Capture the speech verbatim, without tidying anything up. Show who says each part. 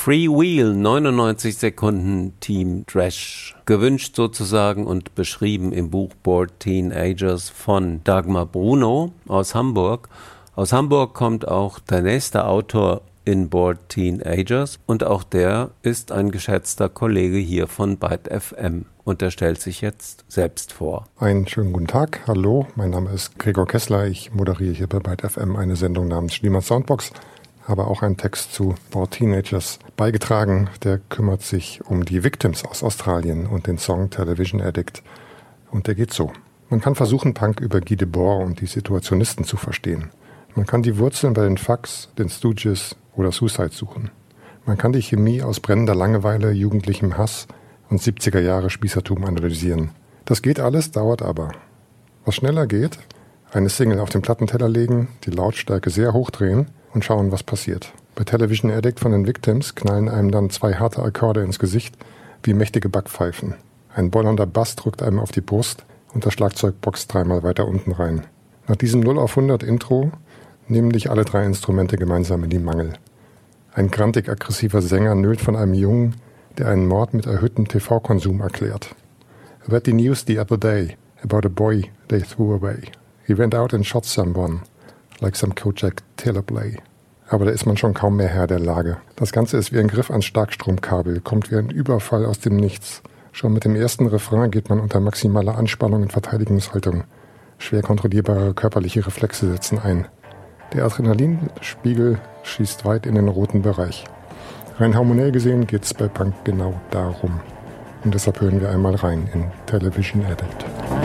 Speaker 1: Free Wheel, neunundneunzig Sekunden Team Trash. Gewünscht sozusagen und beschrieben im Buch Bored Teenagers von Dagmar Bruno aus Hamburg. Aus Hamburg kommt auch der nächste Autor in Bored Teenagers und auch der ist ein geschätzter Kollege hier von Byte F M und er stellt sich jetzt selbst vor.
Speaker 2: Einen schönen guten Tag, hallo, mein Name ist Gregor Kessler, ich moderiere hier bei Byte F M eine Sendung namens Schliemann Soundbox, habe auch einen Text zu Bored Teenagers beigetragen, der kümmert sich um die Victims aus Australien und den Song Television Addict und der geht so. Man kann versuchen, Punk über Guy Debord und die Situationisten zu verstehen. Man kann die Wurzeln bei den Fucks, den Stooges oder Suicide suchen. Man kann die Chemie aus brennender Langeweile, jugendlichem Hass und siebziger Jahre Spießertum analysieren. Das geht alles, dauert aber. Was schneller geht, eine Single auf den Plattenteller legen, die Lautstärke sehr hoch drehen und schauen, was passiert. Bei Television Addict von den Victims knallen einem dann zwei harte Akkorde ins Gesicht wie mächtige Backpfeifen. Ein bollernder Bass drückt einem auf die Brust und das Schlagzeug boxt dreimal weiter unten rein. Nach diesem null auf hundert Intro nehmen dich alle drei Instrumente gemeinsam in die Mangel. Ein grantig aggressiver Sänger nölt von einem Jungen, der einen Mord mit erhöhtem T V-Konsum erklärt. I read the news the other day about a boy they threw away. He went out and shot someone, like some Kojak teleplay. Aber da ist man schon kaum mehr Herr der Lage. Das Ganze ist wie ein Griff ans Starkstromkabel, kommt wie ein Überfall aus dem Nichts. Schon mit dem ersten Refrain geht man unter maximaler Anspannung und Verteidigungshaltung. Schwer kontrollierbare körperliche Reflexe setzen ein. Der Adrenalinspiegel schießt weit in den roten Bereich. Rein hormonell gesehen geht es bei Punk genau darum. Und deshalb hören wir einmal rein in Television Addict.